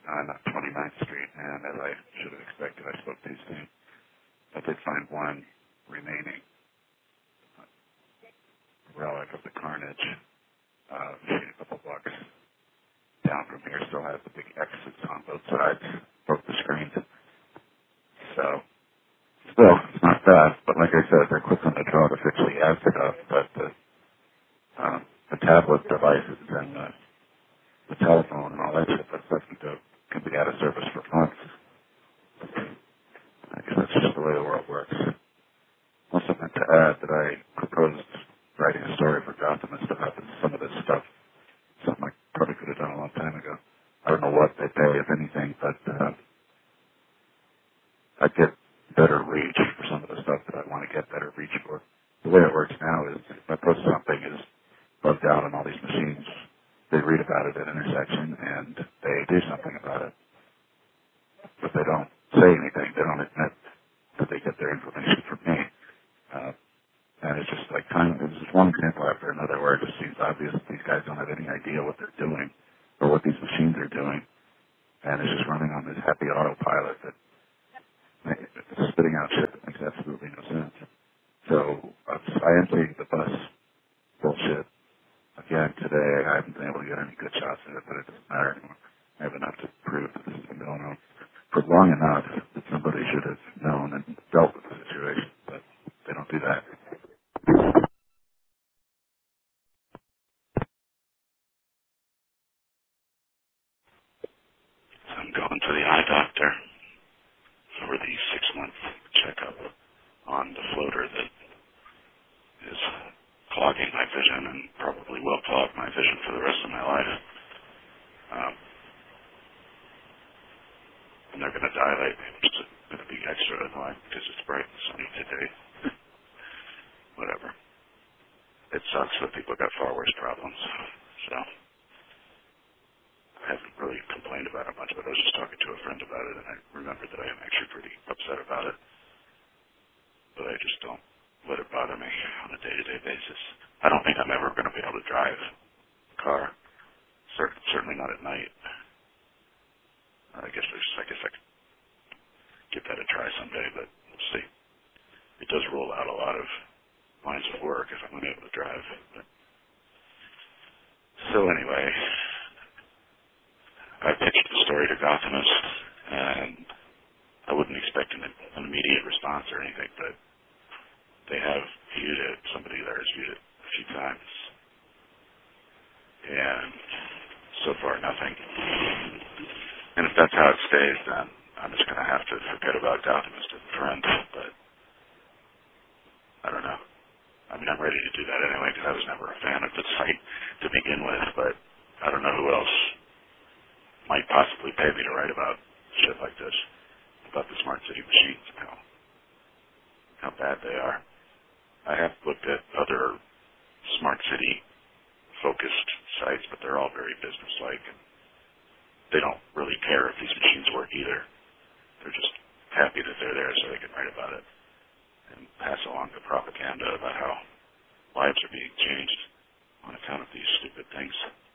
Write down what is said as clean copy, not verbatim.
not 29th Street, and as I should have expected, I spoke too soon. I did find one remaining relic of the carnage. Machine a couple blocks down from here still has the big X's on both sides, broke the screens. So, still, it's not bad, but like I said, they're quick on the draw to fix the ad stuff, but the tablet devices and the telephone and all that shit, that stuff can be out of service for months. I guess that's just the way the world works. Also meant to add that I proposed writing a story for Gothamist about some of this stuff, something I probably could have done a long time ago. I don't know what they pay, if anything, but I'd get better reach for some of the stuff that I want to get better reach for. The way it works now is if I post something is bugged out on all these machines, they read about it at intersection and they do something about it. But they don't say anything. They don't admit that they get their information from me. And it's just like it's just one example after another where it just seems obvious that these guys don't have any idea what they're doing or what these machines are doing. And it's just running on this happy autopilot that it's spitting out shit that makes absolutely no sense. So I am taking the bus bullshit. Again, today I haven't been able to get any good shots at it, but it doesn't matter anymore. I have enough to prove that this has been going on for long enough that somebody should have known and dealt with the situation, but they don't do that. I'm going to the eye doctor for the 6-month checkup on the floater that is clogging my vision and probably will clog my vision for the rest of my life. And they're going to dilate me, which is going to be extra annoying because it's bright and sunny today. Whatever. It sucks that people got far worse problems. So I haven't really complained about it much, but I was just talking to a friend about it, and I remembered that I am actually pretty upset about it. But I just don't let it bother me on a day-to-day basis. I don't think I'm ever going to be able to drive a car. Certainly not at night. I guess I could give that a try someday, but we'll see. It does rule out a lot of lines of work if I'm unable to drive. But so anyway, I pitched the story to Gothamist, and I wouldn't expect an immediate response or anything, but they have viewed it. Somebody there has viewed it a few times, and so far nothing. And if that's how it stays, then I'm just going to have to forget about Gothamist as a friend. But I don't know. I mean, I'm ready to do that anyway because I was never a fan of the site to begin with. But I don't know who else might possibly pay me to write about shit like this, about the smart city machines and how bad they are. I have looked at other smart city focused sites, but they're all very business-like. And they don't really care if these machines work either. They're just happy that they're there so they can write about it and pass along the propaganda about how lives are being changed on account of these stupid things.